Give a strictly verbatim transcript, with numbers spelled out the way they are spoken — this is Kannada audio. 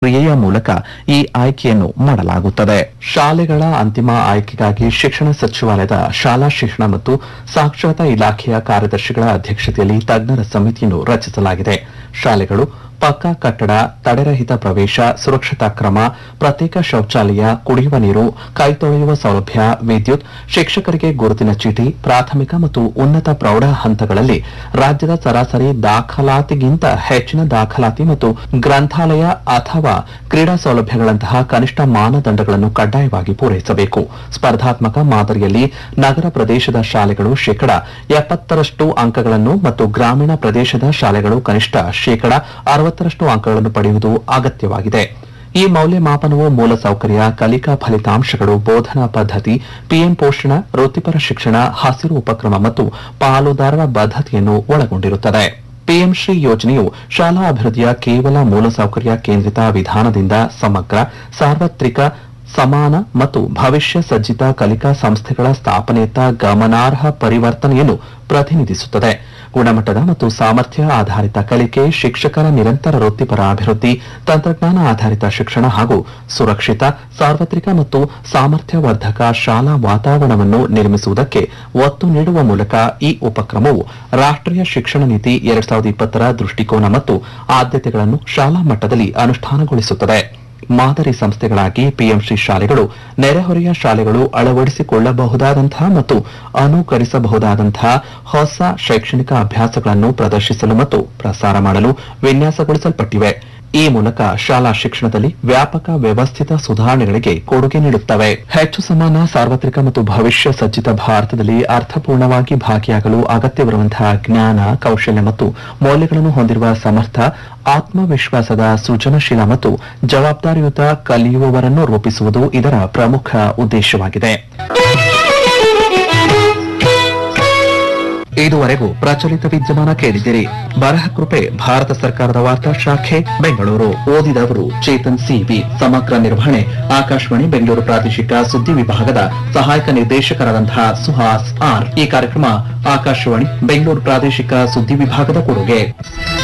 ಕ್ರಿಯೆಯ ಮೂಲಕ ಈ ಆಯ್ಕೆಯನ್ನು ಮಾಡಲಾಗುತ್ತದೆ. ಶಾಲೆಗಳ ಅಂತಿಮ ಆಯ್ಕೆಗಾಗಿ ಶಿಕ್ಷಣ ಸಚಿವಾಲಯದ ಶಾಲಾ ಶಿಕ್ಷಣ ಮತ್ತು ಸಾಕ್ಷರತಾ ಇಲಾಖೆಯ ಕಾರ್ಯದರ್ಶಿಗಳ ಅಧ್ಯಕ್ಷತೆಯಲ್ಲಿ ತಜ್ಞರ ಸಮಿತಿಯನ್ನು ರಚಿಸಲಾಗಿದೆ. ಶಾಲೆಗಳು ಪಕ್ಕಾ ಕಟ್ಟಡ, ತಡೆರಹಿತ ಪ್ರವೇಶ, ಸುರಕ್ಷತಾ ಕ್ರಮ, ಪ್ರತ್ಯೇಕ ಶೌಚಾಲಯ, ಕುಡಿಯುವ ನೀರು, ಕೈತೊಳೆಯುವ ಸೌಲಭ್ಯ, ವಿದ್ಯುತ್, ಶಿಕ್ಷಕರಿಗೆ ಗುರುತಿನ ಚೀಟಿ, ಪ್ರಾಥಮಿಕ ಮತ್ತು ಉನ್ನತ ಪ್ರೌಢ ಹಂತಗಳಲ್ಲಿ ರಾಜ್ಯದ ಸರಾಸರಿ ದಾಖಲಾತಿಗಿಂತ ಹೆಚ್ಚಿನ ದಾಖಲಾತಿ ಮತ್ತು ಗ್ರಂಥಾಲಯ ಅಥವಾ ಕ್ರೀಡಾ ಸೌಲಭ್ಯಗಳಂತಹ ಕನಿಷ್ಠ ಮಾನದಂಡಗಳನ್ನು ಕಡ್ಡಾಯವಾಗಿ ಪೂರೈಸಬೇಕು. ಸ್ಪರ್ಧಾತ್ಮಕ ಮಾದರಿಯಲ್ಲಿ ನಗರ ಪ್ರದೇಶದ ಶಾಲೆಗಳು ಶೇಕಡ ಎಪ್ಪತ್ತರಷ್ಟು ಅಂಕಗಳನ್ನು ಮತ್ತು ಗ್ರಾಮೀಣ ಪ್ರದೇಶದ ಶಾಲೆಗಳು ಕನಿಷ್ಠ ಶೇಕಡ ಅರವತ್ತರಷ್ಟು ಅಂಕಗಳನ್ನು ಪಡೆಯುವುದು ಅಗತ್ಯವಾಗಿದೆ. ಈ ಮೌಲ್ಯಮಾಪನವು ಮೂಲಸೌಕರ್ಯ, ಕಲಿಕಾ ಫಲಿತಾಂಶಗಳು, ಬೋಧನಾ ಪದ್ಧತಿ, ಪಿಎಂ ಪೋಷಣ, ವೃತ್ತಿಪರ ಶಿಕ್ಷಣ, ಹಸಿರು ಉಪಕ್ರಮ ಮತ್ತು ಪಾಲುದಾರರ ಬದ್ಧತೆಯನ್ನು ಒಳಗೊಂಡಿರುತ್ತದೆ. ಪಿಎಂ ಶ್ರೀ ಯೋಜನೆಯು ಶಾಲಾ ಅಭಿವೃದ್ಧಿಯ ಕೇವಲ ಮೂಲಸೌಕರ್ಯ ಕೇಂದ್ರಿತ ವಿಧಾನದಿಂದ ಸಮಗ್ರ, ಸಾರ್ವತ್ರಿಕ, ಸಮಾನ ಮತ್ತು ಭವಿಷ್ಯ ಸಜ್ಜಿತ ಕಲಿಕಾ ಸಂಸ್ಥೆಗಳ ಸ್ಥಾಪನೆಯತ್ತ ಗಮನಾರ್ಹ ಪರಿವರ್ತನೆಯನ್ನು ಪ್ರತಿನಿಧಿಸುತ್ತದೆ. ಗುಣಮಟ್ಟದ ಮತ್ತು ಸಾಮರ್ಥ್ಯ ಆಧಾರಿತ ಕಲಿಕೆ, ಶಿಕ್ಷಕರ ನಿರಂತರ ವೃತ್ತಿಪರ ಅಭಿವೃದ್ಧಿ, ತಂತ್ರಜ್ಞಾನ ಆಧಾರಿತ ಶಿಕ್ಷಣ ಹಾಗೂ ಸುರಕ್ಷಿತ, ಸಾರ್ವತ್ರಿಕ ಮತ್ತು ಸಾಮರ್ಥ್ಯವರ್ಧಕ ಶಾಲಾ ವಾತಾವರಣವನ್ನು ನಿರ್ಮಿಸುವುದಕ್ಕೆ ಒತ್ತು ನೀಡುವ ಮೂಲಕ ಈ ಉಪಕ್ರಮವು ರಾಷ್ಟೀಯ ಶಿಕ್ಷಣ ನೀತಿ ಎರಡ್ ಸಾವಿರದ ಇಪ್ಪತ್ತರ ದೃಷ್ಟಿಕೋನ ಮತ್ತು ಆದ್ಯತೆಗಳನ್ನು ಶಾಲಾ ಮಟ್ಟದಲ್ಲಿ ಅನುಷ್ಠಾನಗೊಳಿಸುತ್ತದೆ. ಮಾದರಿ ಸಂಸ್ಥೆಗಳಾಗಿ ಪಿಎಂಶ್ರೀ ಶಾಲೆಗಳು ನೆರೆಹೊರೆಯ ಶಾಲೆಗಳು ಅಳವಡಿಸಿಕೊಳ್ಳಬಹುದಾದಂತಹ ಮತ್ತು ಅನುಕರಿಸಬಹುದಾದಂತಹ ಹೊಸ ಶೈಕ್ಷಣಿಕ ಅಭ್ಯಾಸಗಳನ್ನು ಪ್ರದರ್ಶಿಸಲು ಮತ್ತು ಪ್ರಸಾರ ಮಾಡಲು ವಿನ್ಯಾಸಗೊಳಿಸಲ್ಪಟ್ಟಿವೆ. ಈ ಮೂಲಕ ಶಾಲಾ ಶಿಕ್ಷಣದಲ್ಲಿ ವ್ಯಾಪಕ ವ್ಯವಸ್ಥಿತ ಸುಧಾರಣೆಗಳಿಗೆ ಕೊಡುಗೆ ನೀಡುತ್ತವೆ. ಹೆಚ್ಚು ಸಮಾನ, ಸಾರ್ವತ್ರಿಕ ಮತ್ತು ಭವಿಷ್ಯ ಸಜ್ಜಿತ ಭಾರತದಲ್ಲಿ ಅರ್ಥಪೂರ್ಣವಾಗಿ ಭಾಗಿಯಾಗಲು ಅಗತ್ಯವಿರುವಂತಹ ಜ್ಞಾನ, ಕೌಶಲ್ಯ ಮತ್ತು ಮೌಲ್ಯಗಳನ್ನು ಹೊಂದಿರುವ ಸಮರ್ಥ, ಆತ್ಮವಿಶ್ವಾಸದ, ಸೃಜನಶೀಲ ಮತ್ತು ಜವಾಬ್ದಾರಿಯುತ ಕಲಿಯುವವರನ್ನು ರೂಪಿಸುವುದು ಇದರ ಪ್ರಮುಖ ಉದ್ದೇಶವಾಗಿದೆ. ಇದುವರೆಗೂ ಪ್ರಚಲಿತ ವಿದ್ಯಮಾನ ಕೇಳಿದಿರಿ. ಬರಹ ಕೃಪೆ ಭಾರತ ಸರ್ಕಾರದ ವಾರ್ತಾ ಶಾಖೆ ಬೆಂಗಳೂರು. ಓದಿದವರು ಚೇತನ್ ಸಿವಿ. ಸಮಗ್ರ ನಿರ್ವಹಣೆ ಆಕಾಶವಾಣಿ ಬೆಂಗಳೂರು ಪ್ರಾದೇಶಿಕ ಸುದ್ದಿ ವಿಭಾಗದ ಸಹಾಯಕ ನಿರ್ದೇಶಕರಾದಂತಹ ಸುಹಾಸ್ ಆರ್. ಈ ಕಾರ್ಯಕ್ರಮ ಆಕಾಶವಾಣಿ ಬೆಂಗಳೂರು ಪ್ರಾದೇಶಿಕ ಸುದ್ದಿ ವಿಭಾಗದ ಕೊಡುಗೆ.